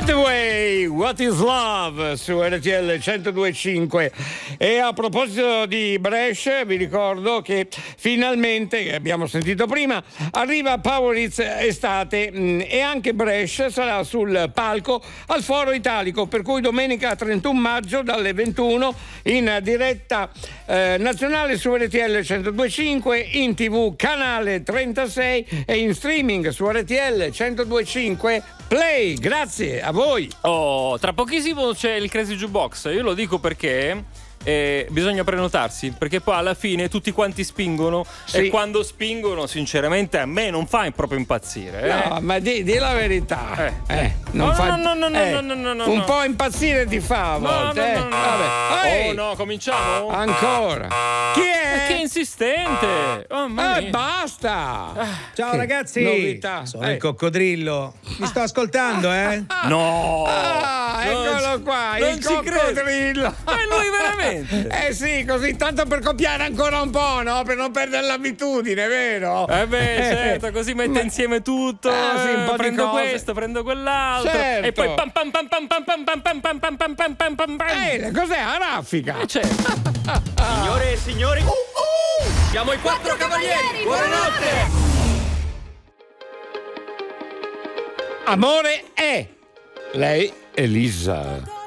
Hathaway, What is Love su RTL 102.5. E a proposito di Brescia, vi ricordo che finalmente, che abbiamo sentito prima, arriva Power Hits estate e anche Brescia sarà sul palco al Foro Italico, per cui domenica 31 maggio dalle 21 in diretta nazionale su RTL 102.5, in TV canale 36 e in streaming su RTL 102.5 Play. Grazie a voi. Oh, tra pochissimo c'è il Crazy Jukebox. Io lo dico perché bisogna prenotarsi, perché poi alla fine tutti quanti spingono, sì. E quando spingono sinceramente a me non fa proprio impazzire. No, ma di la verità. Non No, fa... no, un po' impazzire ti fa a volte. No. Vabbè. Oh no, cominciamo? Ancora. Chi è? Che insistente. Oh, basta. Ciao ragazzi. Novità. Sono il coccodrillo. Mi sto ascoltando, eh? No. Eccolo qua, non il ci coccodrillo. Ma è lui veramente? Sì, così tanto per copiare ancora un po', no? Per non perdere l'abitudine, vero? Certo, così mette insieme tutto. Sì, un po' di prendo cose. questo, prendo quell'altro. Certo. E poi pam pam pam pam pam pam pam pam pam pam pam pam pam pam pam. Cos'è? A raffica. Certo. Signore e signori, siamo i quattro cavalieri. Buonanotte. Amore è. Lei è Lisa.